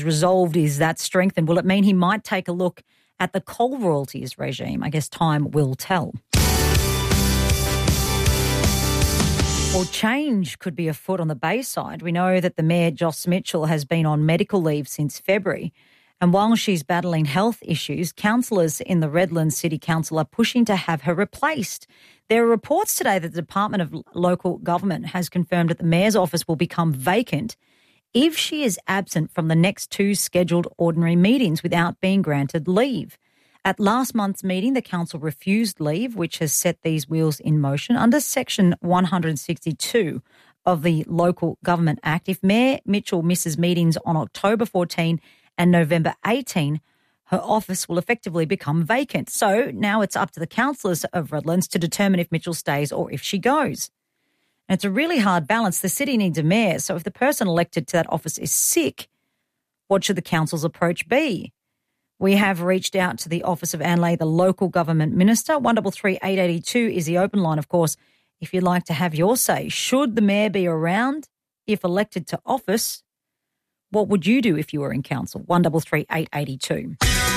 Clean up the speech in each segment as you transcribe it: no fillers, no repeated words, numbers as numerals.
resolved is that strengthened? Will it mean he might take a look at the coal royalties regime? I guess time will tell. Well, change could be afoot on the Bayside. We know that the Mayor, Joss Mitchell, has been on medical leave since February. And while she's battling health issues, councillors in the Redlands City Council are pushing to have her replaced. There are reports today that the Department of Local Government has confirmed that the Mayor's office will become vacant if she is absent from the next 2 scheduled ordinary meetings without being granted leave. At last month's meeting, the council refused leave, which has set these wheels in motion. Under Section 162 of the Local Government Act, if Mayor Mitchell misses meetings on October 14 and November 18, her office will effectively become vacant. So now it's up to the councillors of Redlands to determine if Mitchell stays or if she goes. And it's a really hard balance. The city needs a mayor, so if the person elected to that office is sick, what should the council's approach be? We have reached out to the office of Anne Lay, the local government minister. 133 882 is the open line, of course, if you'd like to have your say. Should the mayor be around if elected to office? What would you do if you were in council? 133 882.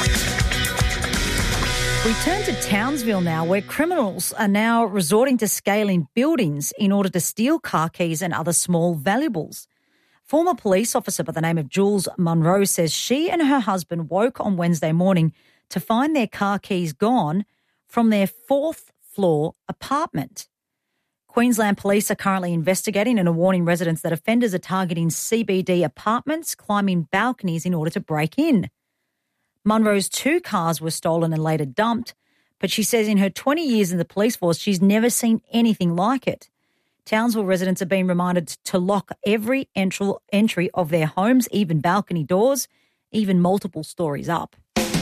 We turn to Townsville now, where criminals are now resorting to scaling buildings in order to steal car keys and other small valuables. Former police officer by the name of Jules Munro says she and her husband woke on Wednesday morning to find their car keys gone from their 4th floor apartment. Queensland Police are currently investigating and are warning residents that offenders are targeting CBD apartments, climbing balconies in order to break in. Munro's 2 cars were stolen and later dumped, but she says in her 20 years in the police force, she's never seen anything like it. Townsville residents have been reminded to lock every entry of their homes, even balcony doors, even multiple stories up.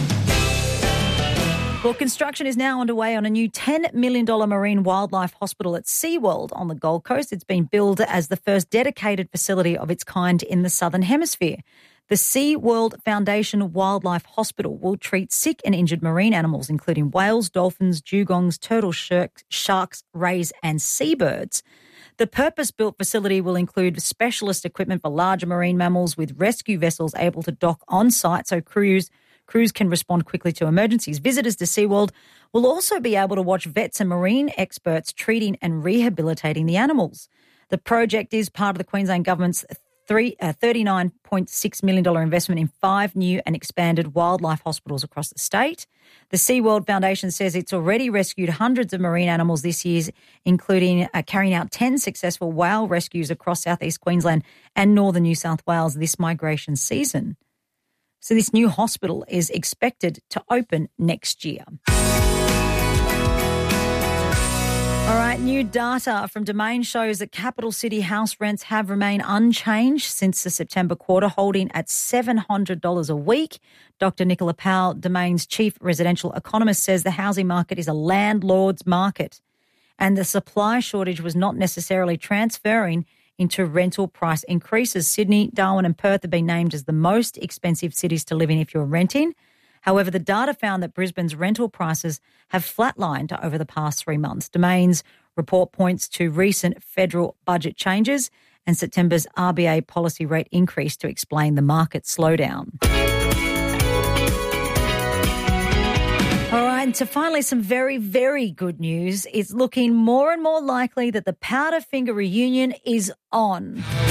Well, construction is now underway on a new $10 million marine wildlife hospital at SeaWorld on the Gold Coast. It's been billed as the first dedicated facility of its kind in the Southern Hemisphere. The SeaWorld Foundation Wildlife Hospital will treat sick and injured marine animals, including whales, dolphins, dugongs, turtles, sharks, rays and seabirds. The purpose-built facility will include specialist equipment for larger marine mammals with rescue vessels able to dock on site so crews can respond quickly to emergencies. Visitors to SeaWorld will also be able to watch vets and marine experts treating and rehabilitating the animals. The project is part of the Queensland Government's $39.6 million investment in 5 new and expanded wildlife hospitals across the state. The SeaWorld Foundation says it's already rescued hundreds of marine animals this year, including carrying out 10 successful whale rescues across southeast Queensland and northern New South Wales this migration season. So this new hospital is expected to open next year. All right, new data from Domain shows that capital city house rents have remained unchanged since the September quarter, holding at $700 a week. Dr. Nicola Powell, Domain's chief residential economist, says the housing market is a landlord's market and the supply shortage was not necessarily transferring into rental price increases. Sydney, Darwin and Perth have been named as the most expensive cities to live in if you're renting. However, the data found that Brisbane's rental prices have flatlined over the past 3 months. Domain's report points to recent federal budget changes and September's RBA policy rate increase to explain the market slowdown. All right, and to finally some very, very good news. It's looking more and more likely that the Powderfinger reunion is on.